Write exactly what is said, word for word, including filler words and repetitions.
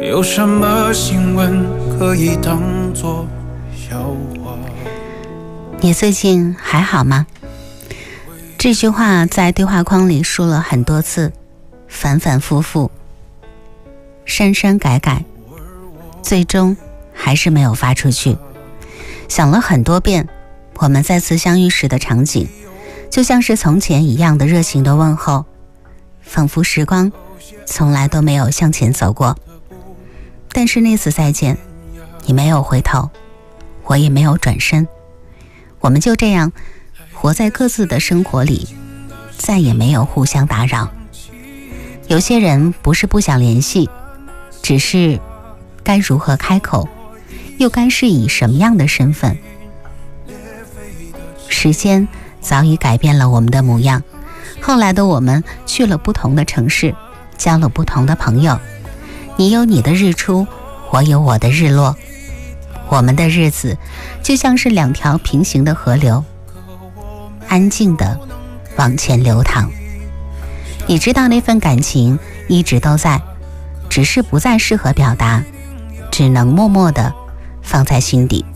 有什么新闻可以当作笑话？ 你最近还好吗？这句话在对话框里说了很多次，反反复复，删删改改，最终还是没有发出去。想了很多遍，我们再次相遇时的场景，就像是从前一样的热情的问候，仿佛时光从来都没有向前走过。但是那次再见，你没有回头，我也没有转身，我们就这样活在各自的生活里，再也没有互相打扰。有些人不是不想联系，只是该如何开口，又该是以什么样的身份。时间早已改变了我们的模样，后来的我们去了不同的城市，交了不同的朋友，你有你的日出，我有我的日落，我们的日子就像是两条平行的河流，安静地往前流淌。你知道那份感情一直都在，只是不再适合表达，只能默默地放在心底。